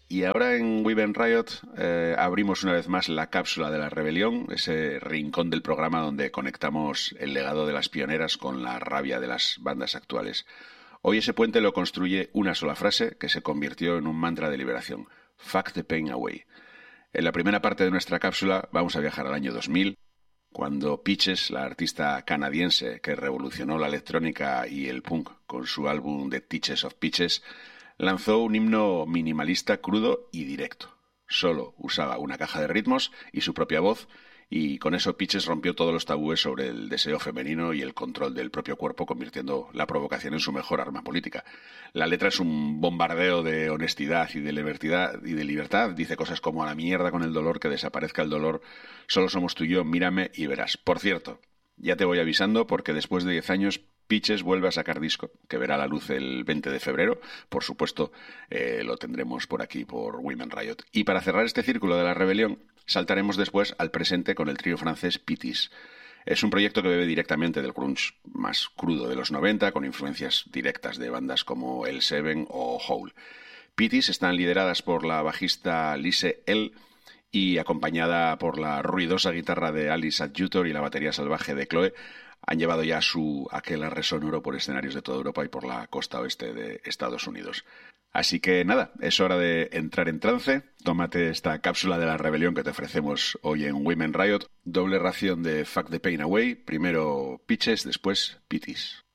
Y ahora en Women Riot abrimos una vez más la cápsula de la rebelión, ese rincón del programa donde conectamos el legado de las pioneras con la rabia de las bandas actuales. Hoy ese puente lo construye una sola frase que se convirtió en un mantra de liberación: Fuck the pain away. En la primera parte de nuestra cápsula vamos a viajar al año 2000, cuando Peaches, la artista canadiense que revolucionó la electrónica y el punk con su álbum The Teachers of Peaches, lanzó un himno minimalista, crudo y directo. Solo usaba una caja de ritmos y su propia voz, y con eso Peaches rompió todos los tabúes sobre el deseo femenino y el control del propio cuerpo, convirtiendo la provocación en su mejor arma política. La letra es un bombardeo de honestidad y de libertad. Dice cosas como: a la mierda con el dolor, que desaparezca el dolor, solo somos tú y yo, mírame y verás. Por cierto, ya te voy avisando porque después de 10 años Peaches vuelve a sacar disco, que verá la luz el 20 de febrero. Por supuesto, lo tendremos por aquí, por Women Riot. Y para cerrar este círculo de la rebelión, saltaremos después al presente con el trío francés Pitis. Es un proyecto que bebe directamente del grunge más crudo de los 90, con influencias directas de bandas como El Seven o Hole. Pitis están lideradas por la bajista Lise L., y acompañada por la ruidosa guitarra de Alice Adjutor y la batería salvaje de Chloe, han llevado ya su aquelarre sonoro por escenarios de toda Europa y por la costa oeste de Estados Unidos. Así que nada, es hora de entrar en trance. Tómate esta cápsula de la rebelión que te ofrecemos hoy en Women Riot. Doble ración de Fuck the Pain Away. Primero Peaches, después Pitis.